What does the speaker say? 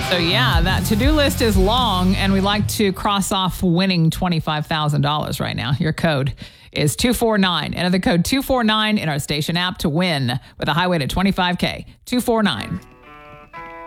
So, yeah, that to-do list is long, and we like to cross off winning $25,000 right now. Your code is 249. Enter the code 249 in our station app to win with a highway to 25K. 249.